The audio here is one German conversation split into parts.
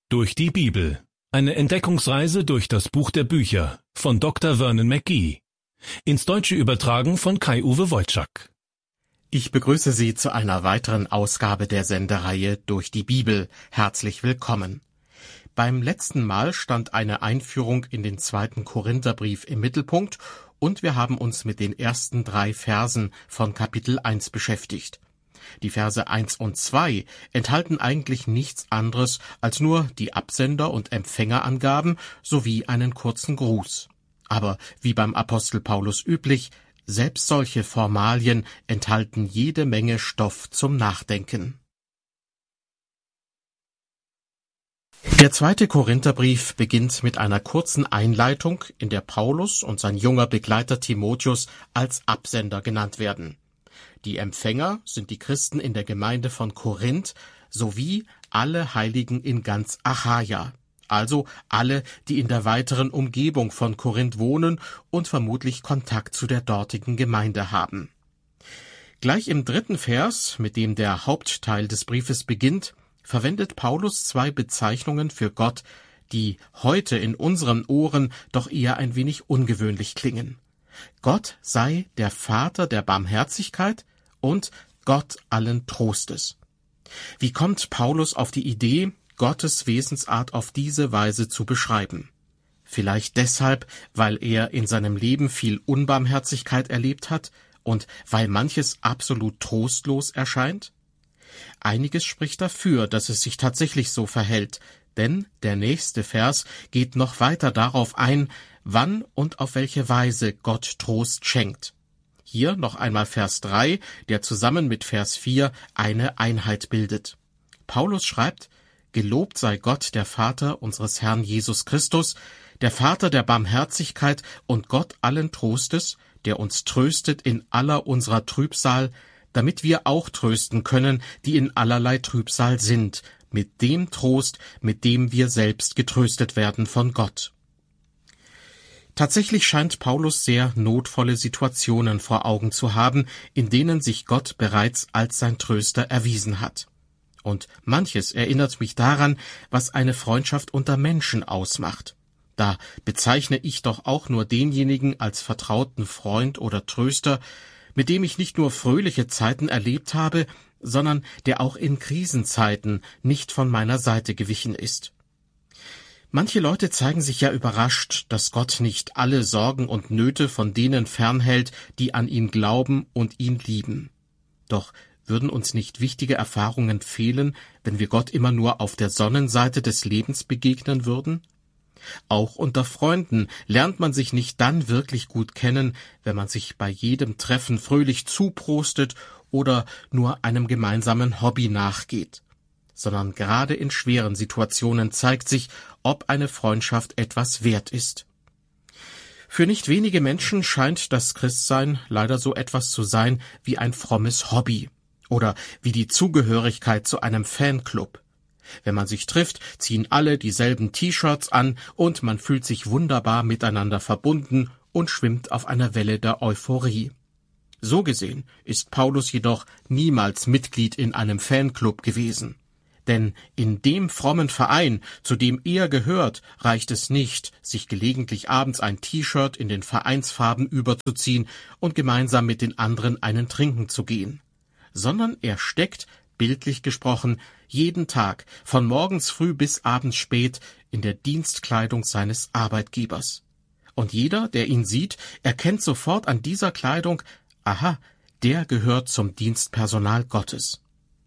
Durch die Bibel. Eine Entdeckungsreise durch das Buch der Bücher von Dr. Vernon McGee. Ins Deutsche übertragen von Kai-Uwe Wojczak. Ich begrüße Sie zu einer weiteren Ausgabe der Sendereihe Durch die Bibel. Herzlich willkommen. Beim letzten Mal stand eine Einführung in den 2. Korintherbrief im Mittelpunkt und wir haben uns mit den ersten 3 Versen von Kapitel 1 beschäftigt. Die Verse 1 und 2 enthalten eigentlich nichts anderes als nur die Absender- und Empfängerangaben sowie einen kurzen Gruß. Aber wie beim Apostel Paulus üblich, selbst solche Formalien enthalten jede Menge Stoff zum Nachdenken. Der 2. Korintherbrief beginnt mit einer kurzen Einleitung, in der Paulus und sein junger Begleiter Timotheus als Absender genannt werden. Die Empfänger sind die Christen in der Gemeinde von Korinth sowie alle Heiligen in ganz Achaia, also alle, die in der weiteren Umgebung von Korinth wohnen und vermutlich Kontakt zu der dortigen Gemeinde haben. Gleich im 3. Vers, mit dem der Hauptteil des Briefes beginnt, verwendet Paulus 2 Bezeichnungen für Gott, die heute in unseren Ohren doch eher ein wenig ungewöhnlich klingen. Gott sei der Vater der Barmherzigkeit und Gott allen Trostes. Wie kommt Paulus auf die Idee, Gottes Wesensart auf diese Weise zu beschreiben? Vielleicht deshalb, weil er in seinem Leben viel Unbarmherzigkeit erlebt hat und weil manches absolut trostlos erscheint? Einiges spricht dafür, dass es sich tatsächlich so verhält, denn der nächste Vers geht noch weiter darauf ein, wann und auf welche Weise Gott Trost schenkt. Hier noch einmal Vers 3, der zusammen mit Vers 4 eine Einheit bildet. Paulus schreibt: Gelobt sei Gott, der Vater unseres Herrn Jesus Christus, der Vater der Barmherzigkeit und Gott allen Trostes, der uns tröstet in aller unserer Trübsal, damit wir auch trösten können, die in allerlei Trübsal sind, mit dem Trost, mit dem wir selbst getröstet werden von Gott. Tatsächlich scheint Paulus sehr notvolle Situationen vor Augen zu haben, in denen sich Gott bereits als sein Tröster erwiesen hat. Und manches erinnert mich daran, was eine Freundschaft unter Menschen ausmacht. Da bezeichne ich doch auch nur denjenigen als vertrauten Freund oder Tröster, mit dem ich nicht nur fröhliche Zeiten erlebt habe, sondern der auch in Krisenzeiten nicht von meiner Seite gewichen ist. Manche Leute zeigen sich ja überrascht, dass Gott nicht alle Sorgen und Nöte von denen fernhält, die an ihn glauben und ihn lieben. Doch würden uns nicht wichtige Erfahrungen fehlen, wenn wir Gott immer nur auf der Sonnenseite des Lebens begegnen würden? Auch unter Freunden lernt man sich nicht dann wirklich gut kennen, wenn man sich bei jedem Treffen fröhlich zuprostet oder nur einem gemeinsamen Hobby nachgeht, sondern gerade in schweren Situationen zeigt sich, ob eine Freundschaft etwas wert ist. Für nicht wenige Menschen scheint das Christsein leider so etwas zu sein wie ein frommes Hobby oder wie die Zugehörigkeit zu einem Fanclub. Wenn man sich trifft, ziehen alle dieselben T-Shirts an und man fühlt sich wunderbar miteinander verbunden und schwimmt auf einer Welle der Euphorie. So gesehen ist Paulus jedoch niemals Mitglied in einem Fanclub gewesen. Denn in dem frommen Verein, zu dem er gehört, reicht es nicht, sich gelegentlich abends ein T-Shirt in den Vereinsfarben überzuziehen und gemeinsam mit den anderen einen trinken zu gehen, sondern er steckt, bildlich gesprochen, jeden Tag, von morgens früh bis abends spät, in der Dienstkleidung seines Arbeitgebers. Und jeder, der ihn sieht, erkennt sofort an dieser Kleidung: Aha, der gehört zum Dienstpersonal Gottes.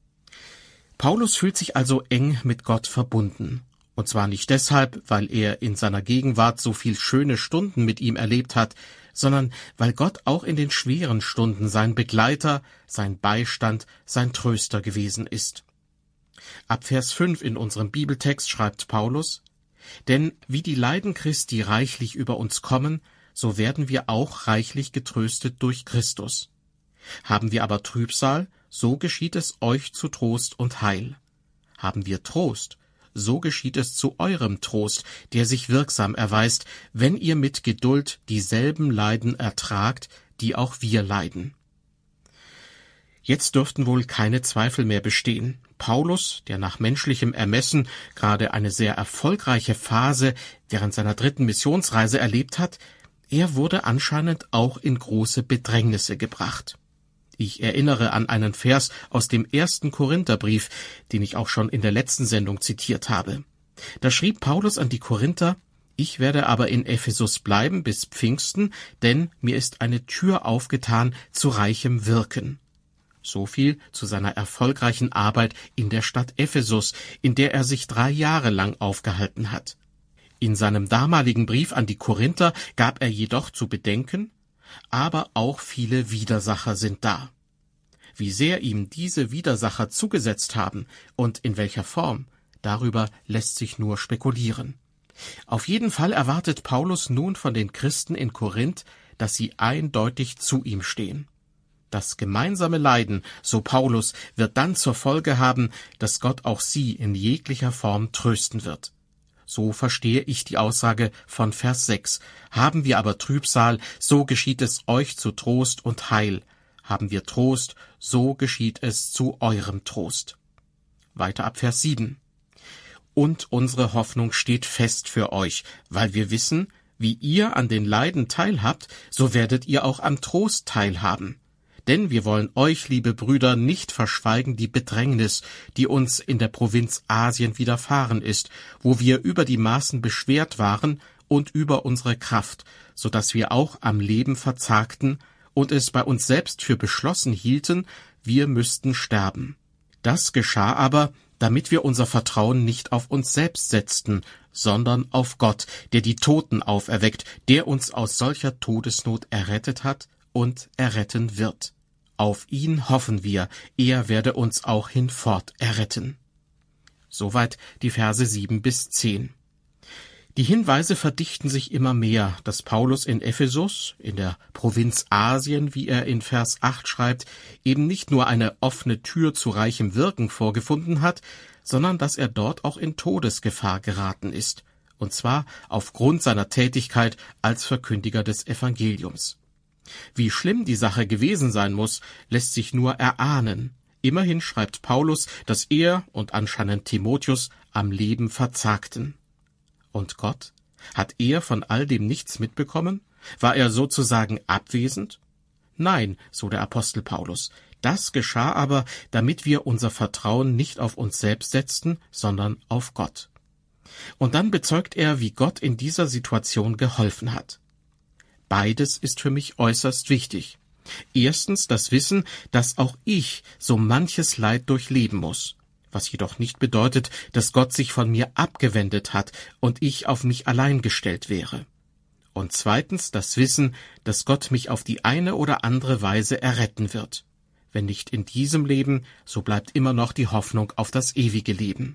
Paulus fühlt sich also eng mit Gott verbunden. Und zwar nicht deshalb, weil er in seiner Gegenwart so viel schöne Stunden mit ihm erlebt hat, sondern weil Gott auch in den schweren Stunden sein Begleiter, sein Beistand, sein Tröster gewesen ist. Ab Vers 5 in unserem Bibeltext schreibt Paulus: Denn wie die Leiden Christi reichlich über uns kommen, so werden wir auch reichlich getröstet durch Christus. Haben wir aber Trübsal, so geschieht es euch zu Trost und Heil. Haben wir Trost, so geschieht es zu eurem Trost, der sich wirksam erweist, wenn ihr mit Geduld dieselben Leiden ertragt, die auch wir leiden. Jetzt dürften wohl keine Zweifel mehr bestehen. Paulus, der nach menschlichem Ermessen gerade eine sehr erfolgreiche Phase während seiner 3. Missionsreise erlebt hat, er wurde anscheinend auch in große Bedrängnisse gebracht. Ich erinnere an einen Vers aus dem 1. Korintherbrief, den ich auch schon in der letzten Sendung zitiert habe. Da schrieb Paulus an die Korinther: Ich werde aber in Ephesus bleiben bis Pfingsten, denn mir ist eine Tür aufgetan zu reichem Wirken. So viel zu seiner erfolgreichen Arbeit in der Stadt Ephesus, in der er sich 3 Jahre lang aufgehalten hat. In seinem damaligen Brief an die Korinther gab er jedoch zu bedenken: Aber auch viele Widersacher sind da. Wie sehr ihm diese Widersacher zugesetzt haben und in welcher Form, darüber lässt sich nur spekulieren. Auf jeden Fall erwartet Paulus nun von den Christen in Korinth, dass sie eindeutig zu ihm stehen. Das gemeinsame Leiden, so Paulus, wird dann zur Folge haben, dass Gott auch sie in jeglicher Form trösten wird. So verstehe ich die Aussage von Vers 6. Haben wir aber Trübsal, so geschieht es euch zu Trost und Heil. Haben wir Trost, so geschieht es zu eurem Trost. Weiter ab Vers 7. Und unsere Hoffnung steht fest für euch, weil wir wissen, wie ihr an den Leiden teilhabt, so werdet ihr auch am Trost teilhaben. Denn wir wollen euch, liebe Brüder, nicht verschweigen die Bedrängnis, die uns in der Provinz Asien widerfahren ist, wo wir über die Maßen beschwert waren und über unsere Kraft, so dass wir auch am Leben verzagten und es bei uns selbst für beschlossen hielten, wir müssten sterben. Das geschah aber, damit wir unser Vertrauen nicht auf uns selbst setzten, sondern auf Gott, der die Toten auferweckt, der uns aus solcher Todesnot errettet hat und erretten wird. Auf ihn hoffen wir, er werde uns auch hinfort erretten. Soweit die Verse 7 bis 10. Die Hinweise verdichten sich immer mehr, dass Paulus in Ephesus, in der Provinz Asien, wie er in Vers 8 schreibt, eben nicht nur eine offene Tür zu reichem Wirken vorgefunden hat, sondern dass er dort auch in Todesgefahr geraten ist, und zwar aufgrund seiner Tätigkeit als Verkündiger des Evangeliums. Wie schlimm die Sache gewesen sein muss, lässt sich nur erahnen. Immerhin schreibt Paulus, dass er und anscheinend Timotheus am Leben verzagten. Und Gott? Hat er von all dem nichts mitbekommen? War er sozusagen abwesend? Nein, so der Apostel Paulus. Das geschah aber, damit wir unser Vertrauen nicht auf uns selbst setzten, sondern auf Gott. Und dann bezeugt er, wie Gott in dieser Situation geholfen hat. Beides ist für mich äußerst wichtig. Erstens das Wissen, dass auch ich so manches Leid durchleben muss, was jedoch nicht bedeutet, dass Gott sich von mir abgewendet hat und ich auf mich allein gestellt wäre. Und zweitens das Wissen, dass Gott mich auf die eine oder andere Weise erretten wird. Wenn nicht in diesem Leben, so bleibt immer noch die Hoffnung auf das ewige Leben.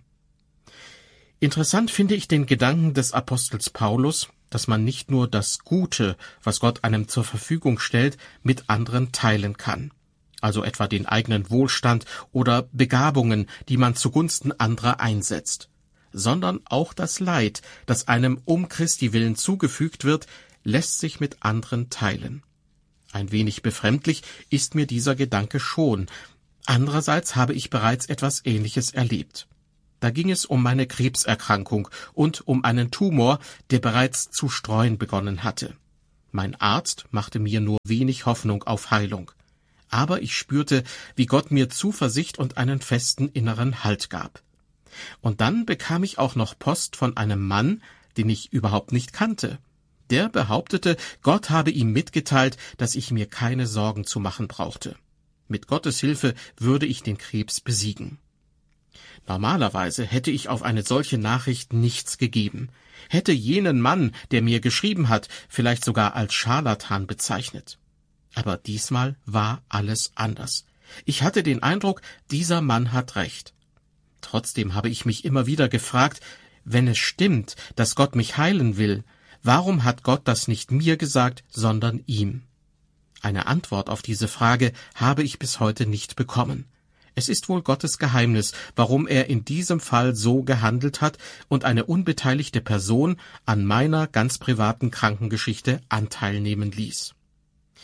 Interessant finde ich den Gedanken des Apostels Paulus, dass man nicht nur das Gute, was Gott einem zur Verfügung stellt, mit anderen teilen kann. Also etwa den eigenen Wohlstand oder Begabungen, die man zugunsten anderer einsetzt, sondern auch das Leid, das einem um Christi willen zugefügt wird, lässt sich mit anderen teilen. Ein wenig befremdlich ist mir dieser Gedanke schon. Andererseits habe ich bereits etwas Ähnliches erlebt. Da ging es um meine Krebserkrankung und um einen Tumor, der bereits zu streuen begonnen hatte. Mein Arzt machte mir nur wenig Hoffnung auf Heilung. Aber ich spürte, wie Gott mir Zuversicht und einen festen inneren Halt gab. Und dann bekam ich auch noch Post von einem Mann, den ich überhaupt nicht kannte. Der behauptete, Gott habe ihm mitgeteilt, dass ich mir keine Sorgen zu machen brauchte. Mit Gottes Hilfe würde ich den Krebs besiegen. Normalerweise hätte ich auf eine solche Nachricht nichts gegeben, hätte jenen Mann, der mir geschrieben hat, vielleicht sogar als Scharlatan bezeichnet. Aber diesmal war alles anders. Ich hatte den Eindruck, dieser Mann hat recht. Trotzdem habe ich mich immer wieder gefragt, wenn es stimmt, dass Gott mich heilen will, warum hat Gott das nicht mir gesagt, sondern ihm? Eine Antwort auf diese Frage habe ich bis heute nicht bekommen. Es ist wohl Gottes Geheimnis, warum er in diesem Fall so gehandelt hat und eine unbeteiligte Person an meiner ganz privaten Krankengeschichte Anteil nehmen ließ.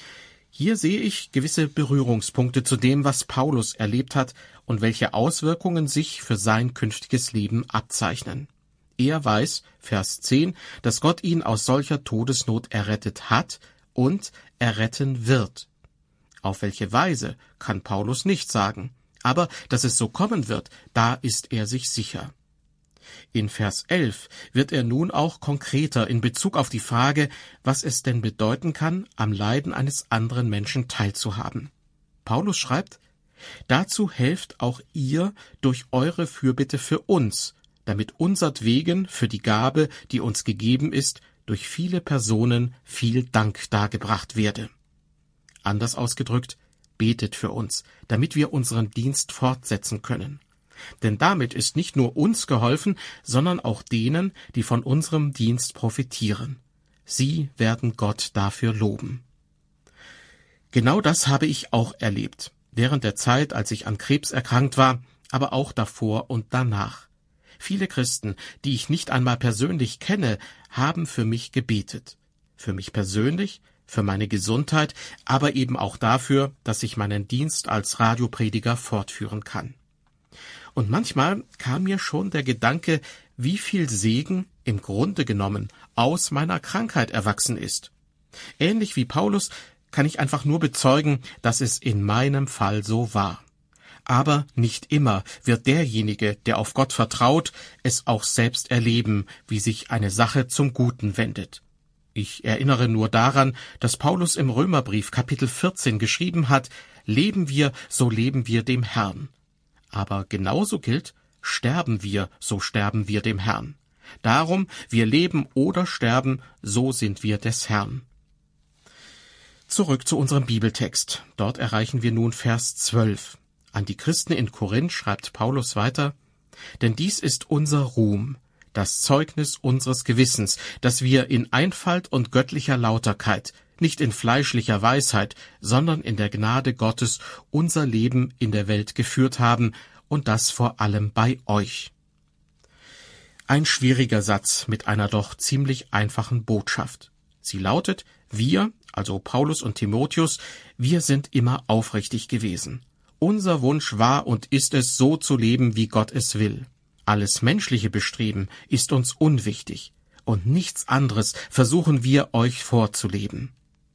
Hier sehe ich gewisse Berührungspunkte zu dem, was Paulus erlebt hat und welche Auswirkungen sich für sein künftiges Leben abzeichnen. Er weiß, Vers 10, dass Gott ihn aus solcher Todesnot errettet hat und erretten wird. Auf welche Weise, kann Paulus nicht sagen, aber dass es so kommen wird, da ist er sich sicher. In Vers 11 wird er nun auch konkreter in Bezug auf die Frage, was es denn bedeuten kann, am Leiden eines anderen Menschen teilzuhaben. Paulus schreibt, dazu helft auch ihr durch eure Fürbitte für uns, damit unsertwegen für die Gabe, die uns gegeben ist, durch viele Personen viel Dank dargebracht werde. Anders ausgedrückt, betet für uns, damit wir unseren Dienst fortsetzen können. Denn damit ist nicht nur uns geholfen, sondern auch denen, die von unserem Dienst profitieren. Sie werden Gott dafür loben. Genau das habe ich auch erlebt, während der Zeit, als ich an Krebs erkrankt war, aber auch davor und danach. Viele Christen, die ich nicht einmal persönlich kenne, haben für mich gebetet. Für mich persönlich, für meine Gesundheit, aber eben auch dafür, dass ich meinen Dienst als Radioprediger fortführen kann. Und manchmal kam mir schon der Gedanke, wie viel Segen im Grunde genommen aus meiner Krankheit erwachsen ist. Ähnlich wie Paulus kann ich einfach nur bezeugen, dass es in meinem Fall so war. Aber nicht immer wird derjenige, der auf Gott vertraut, es auch selbst erleben, wie sich eine Sache zum Guten wendet. Ich erinnere nur daran, dass Paulus im Römerbrief Kapitel 14 geschrieben hat, leben wir, so leben wir dem Herrn. Aber genauso gilt, sterben wir, so sterben wir dem Herrn. Darum, wir leben oder sterben, so sind wir des Herrn. Zurück zu unserem Bibeltext. Dort erreichen wir nun Vers 12. An die Christen in Korinth schreibt Paulus weiter, denn dies ist unser Ruhm, das Zeugnis unseres Gewissens, dass wir in Einfalt und göttlicher Lauterkeit, nicht in fleischlicher Weisheit, sondern in der Gnade Gottes unser Leben in der Welt geführt haben, und das vor allem bei euch. Ein schwieriger Satz mit einer doch ziemlich einfachen Botschaft. Sie lautet, wir, also Paulus und Timotheus, wir sind immer aufrichtig gewesen. Unser Wunsch war und ist es, so zu leben, wie Gott es will. Alles menschliche Bestreben ist uns unwichtig, und nichts anderes versuchen wir euch vorzuleben.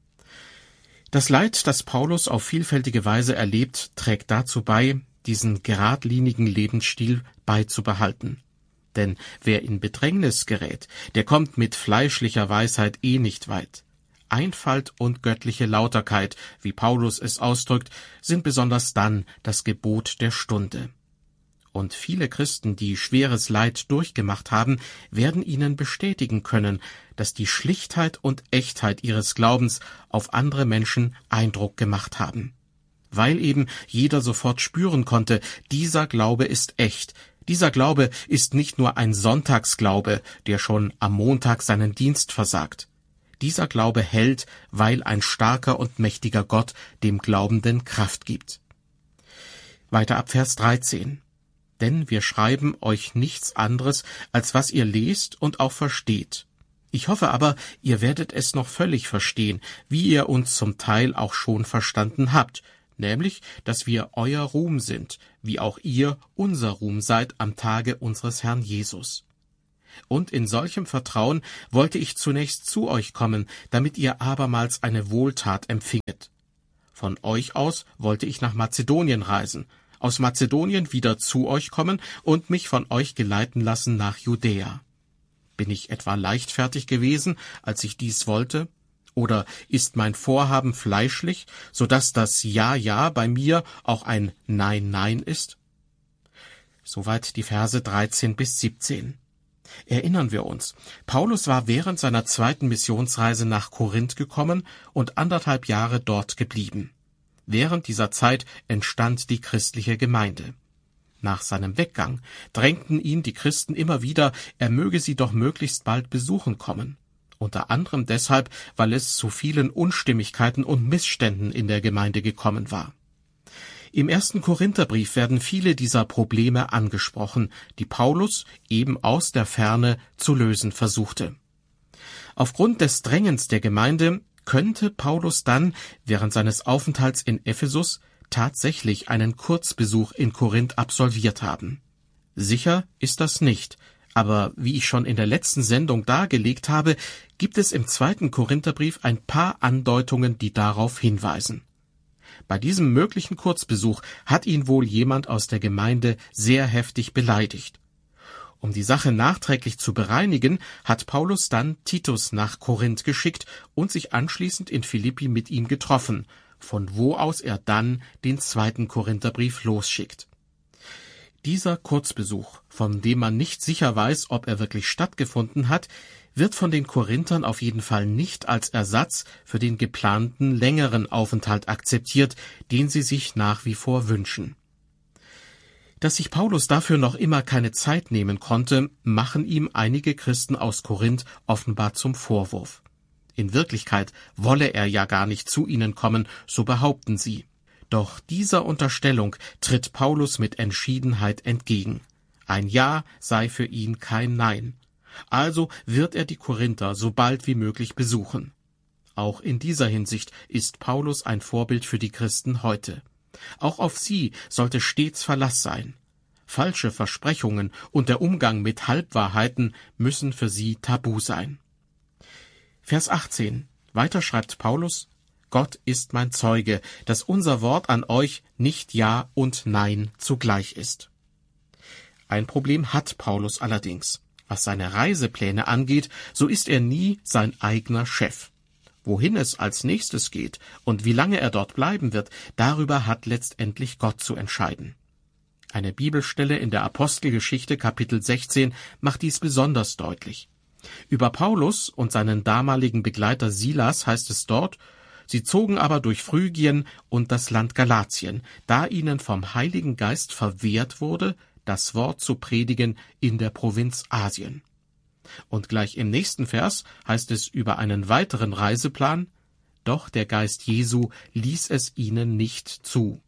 Das Leid, das Paulus auf vielfältige Weise erlebt, trägt dazu bei, diesen geradlinigen Lebensstil beizubehalten. Denn wer in Bedrängnis gerät, der kommt mit fleischlicher Weisheit nicht weit. Einfalt und göttliche Lauterkeit, wie Paulus es ausdrückt, sind besonders dann das Gebot der Stunde. Und viele Christen, die schweres Leid durchgemacht haben, werden ihnen bestätigen können, dass die Schlichtheit und Echtheit ihres Glaubens auf andere Menschen Eindruck gemacht haben. Weil eben jeder sofort spüren konnte, dieser Glaube ist echt. Dieser Glaube ist nicht nur ein Sonntagsglaube, der schon am Montag seinen Dienst versagt. Dieser Glaube hält, weil ein starker und mächtiger Gott dem Glaubenden Kraft gibt. Weiter ab Vers 13. Denn wir schreiben euch nichts anderes, als was ihr lest und auch versteht. Ich hoffe aber, ihr werdet es noch völlig verstehen, wie ihr uns zum Teil auch schon verstanden habt, nämlich, dass wir euer Ruhm sind, wie auch ihr unser Ruhm seid am Tage unseres Herrn Jesus. Und in solchem Vertrauen wollte ich zunächst zu euch kommen, damit ihr abermals eine Wohltat empfinget. Von euch aus wollte ich nach Mazedonien reisen, aus Mazedonien wieder zu euch kommen und mich von euch geleiten lassen nach Judäa. Bin ich etwa leichtfertig gewesen, als ich dies wollte? Oder ist mein Vorhaben fleischlich, so dass das Ja, Ja bei mir auch ein Nein, Nein ist? Soweit die Verse 13 bis 17. Erinnern wir uns, Paulus war während seiner zweiten Missionsreise nach Korinth gekommen und 1,5 Jahre dort geblieben. Während dieser Zeit entstand die christliche Gemeinde. Nach seinem Weggang drängten ihn die Christen immer wieder, er möge sie doch möglichst bald besuchen kommen. Unter anderem deshalb, weil es zu vielen Unstimmigkeiten und Missständen in der Gemeinde gekommen war. Im 1. Korintherbrief werden viele dieser Probleme angesprochen, die Paulus eben aus der Ferne zu lösen versuchte. Aufgrund des Drängens der Gemeinde könnte Paulus dann während seines Aufenthalts in Ephesus tatsächlich einen Kurzbesuch in Korinth absolviert haben. Sicher ist das nicht, aber wie ich schon in der letzten Sendung dargelegt habe, gibt es im 2. Korintherbrief ein paar Andeutungen, die darauf hinweisen. Bei diesem möglichen Kurzbesuch hat ihn wohl jemand aus der Gemeinde sehr heftig beleidigt. Um die Sache nachträglich zu bereinigen, hat Paulus dann Titus nach Korinth geschickt und sich anschließend in Philippi mit ihm getroffen, von wo aus er dann den 2. Korintherbrief losschickt. Dieser Kurzbesuch, von dem man nicht sicher weiß, ob er wirklich stattgefunden hat, wird von den Korinthern auf jeden Fall nicht als Ersatz für den geplanten längeren Aufenthalt akzeptiert, den sie sich nach wie vor wünschen. Dass sich Paulus dafür noch immer keine Zeit nehmen konnte, machen ihm einige Christen aus Korinth offenbar zum Vorwurf. In Wirklichkeit wolle er ja gar nicht zu ihnen kommen, so behaupten sie. Doch dieser Unterstellung tritt Paulus mit Entschiedenheit entgegen. Ein Ja sei für ihn kein Nein. Also wird er die Korinther so bald wie möglich besuchen. Auch in dieser Hinsicht ist Paulus ein Vorbild für die Christen heute. Auch auf sie sollte stets Verlass sein. Falsche Versprechungen und der Umgang mit Halbwahrheiten müssen für sie tabu sein. Vers 18. Weiter schreibt Paulus: Gott ist mein Zeuge, dass unser Wort an euch nicht Ja und Nein zugleich ist. Ein Problem hat Paulus allerdings. Was seine Reisepläne angeht, so ist er nie sein eigener Chef. Wohin es als nächstes geht und wie lange er dort bleiben wird, darüber hat letztendlich Gott zu entscheiden. Eine Bibelstelle in der Apostelgeschichte Kapitel 16 macht dies besonders deutlich. Über Paulus und seinen damaligen Begleiter Silas heißt es dort: Sie zogen aber durch Phrygien und das Land Galatien, da ihnen vom Heiligen Geist verwehrt wurde, das Wort zu predigen in der Provinz Asien. Und gleich im nächsten Vers heißt es über einen weiteren Reiseplan: Doch der Geist Jesu ließ es ihnen nicht zu.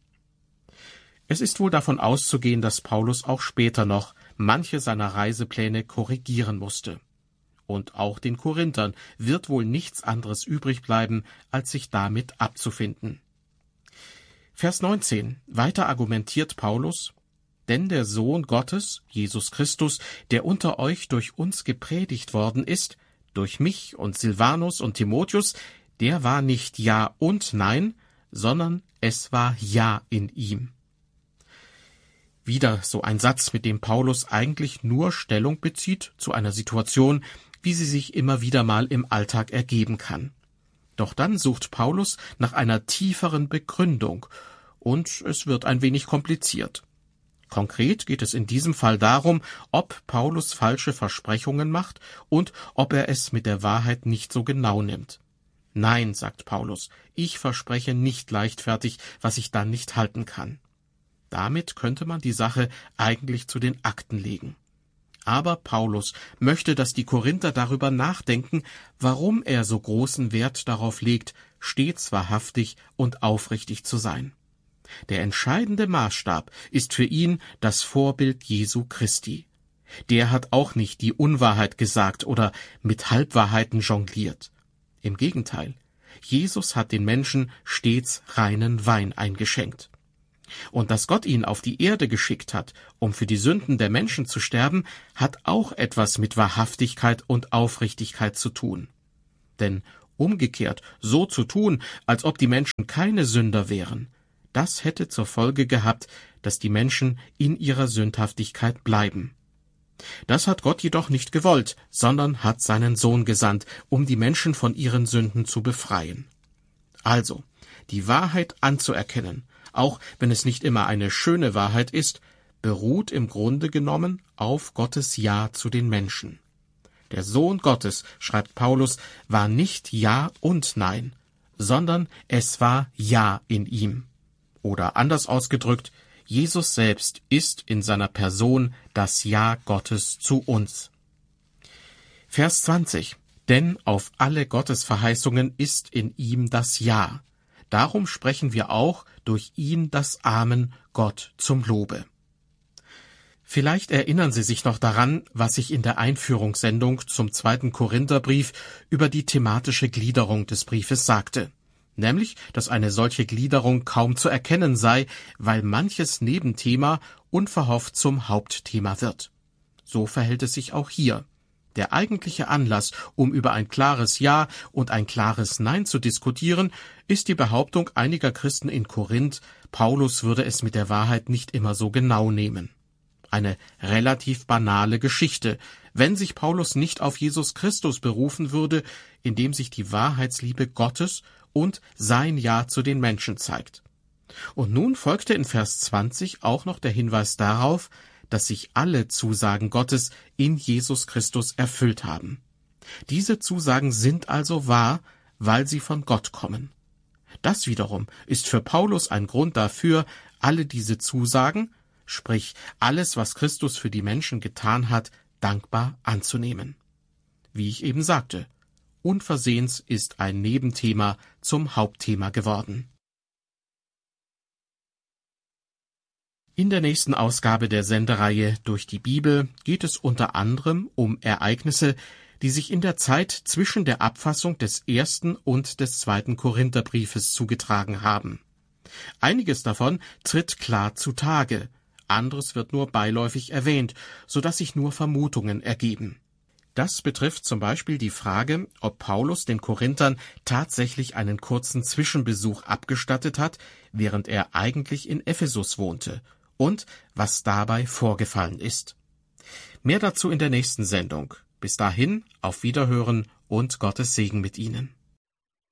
Es ist wohl davon auszugehen, dass Paulus auch später noch manche seiner Reisepläne korrigieren musste. Und auch den Korinthern wird wohl nichts anderes übrig bleiben, als sich damit abzufinden. Vers 19. Weiter argumentiert Paulus: Denn der Sohn Gottes, Jesus Christus, der unter euch durch uns gepredigt worden ist, durch mich und Silvanus und Timotheus, der war nicht Ja und Nein, sondern es war Ja in ihm. Wieder so ein Satz, mit dem Paulus eigentlich nur Stellung bezieht zu einer Situation, wie sie sich immer wieder mal im Alltag ergeben kann. Doch dann sucht Paulus nach einer tieferen Begründung, und es wird ein wenig kompliziert. Konkret geht es in diesem Fall darum, ob Paulus falsche Versprechungen macht und ob er es mit der Wahrheit nicht so genau nimmt. Nein, sagt Paulus, ich verspreche nicht leichtfertig, was ich dann nicht halten kann. Damit könnte man die Sache eigentlich zu den Akten legen. Aber Paulus möchte, dass die Korinther darüber nachdenken, warum er so großen Wert darauf legt, stets wahrhaftig und aufrichtig zu sein. Der entscheidende Maßstab ist für ihn das Vorbild Jesu Christi. Der hat auch nicht die Unwahrheit gesagt oder mit Halbwahrheiten jongliert. Im Gegenteil, Jesus hat den Menschen stets reinen Wein eingeschenkt. Und dass Gott ihn auf die Erde geschickt hat, um für die Sünden der Menschen zu sterben, hat auch etwas mit Wahrhaftigkeit und Aufrichtigkeit zu tun. Denn umgekehrt, so zu tun, als ob die Menschen keine Sünder wären, das hätte zur Folge gehabt, dass die Menschen in ihrer Sündhaftigkeit bleiben. Das hat Gott jedoch nicht gewollt, sondern hat seinen Sohn gesandt, um die Menschen von ihren Sünden zu befreien. Also, die Wahrheit anzuerkennen, auch wenn es nicht immer eine schöne Wahrheit ist, beruht im Grunde genommen auf Gottes Ja zu den Menschen. Der Sohn Gottes, schreibt Paulus, war nicht Ja und Nein, sondern es war Ja in ihm. Oder anders ausgedrückt, Jesus selbst ist in seiner Person das Ja Gottes zu uns. Vers 20. Denn auf alle Gottesverheißungen ist in ihm das Ja. Darum sprechen wir auch durch ihn das Amen Gott zum Lobe. Vielleicht erinnern Sie sich noch daran, was ich in der Einführungssendung zum 2. Korintherbrief über die thematische Gliederung des Briefes sagte. Nämlich, dass eine solche Gliederung kaum zu erkennen sei, weil manches Nebenthema unverhofft zum Hauptthema wird. So verhält es sich auch hier. Der eigentliche Anlass, um über ein klares Ja und ein klares Nein zu diskutieren, ist die Behauptung einiger Christen in Korinth, Paulus würde es mit der Wahrheit nicht immer so genau nehmen. Eine relativ banale Geschichte, wenn sich Paulus nicht auf Jesus Christus berufen würde, in dem sich die Wahrheitsliebe Gottes und sein Ja zu den Menschen zeigt. Und nun folgte in Vers 20 auch noch der Hinweis darauf, dass sich alle Zusagen Gottes in Jesus Christus erfüllt haben. Diese Zusagen sind also wahr, weil sie von Gott kommen. Das wiederum ist für Paulus ein Grund dafür, alle diese Zusagen, sprich alles, was Christus für die Menschen getan hat, dankbar anzunehmen. Wie ich eben sagte, unversehens ist ein Nebenthema zum Hauptthema geworden. In der nächsten Ausgabe der Sendereihe Durch die Bibel geht es unter anderem um Ereignisse, die sich in der Zeit zwischen der Abfassung des 1. und des 2. Korintherbriefes zugetragen haben. Einiges davon tritt klar zutage, anderes wird nur beiläufig erwähnt, so dass sich nur Vermutungen ergeben. Das betrifft zum Beispiel die Frage, ob Paulus den Korinthern tatsächlich einen kurzen Zwischenbesuch abgestattet hat, während er eigentlich in Ephesus wohnte, und was dabei vorgefallen ist. Mehr dazu in der nächsten Sendung. Bis dahin, auf Wiederhören und Gottes Segen mit Ihnen.